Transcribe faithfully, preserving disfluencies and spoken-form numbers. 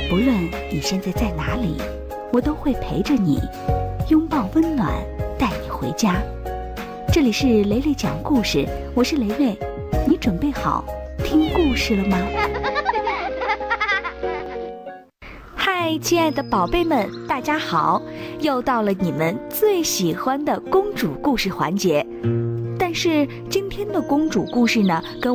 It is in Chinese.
不论你现在在哪里，我都会陪着你，拥抱温暖，带你回家。这里是雷雷讲故事，我是雷雷，你准备好听故事了吗？嗨，亲爱的宝贝们，大家好，又到了你们最喜欢的公主故事环节。但是今天的公主故事呢，跟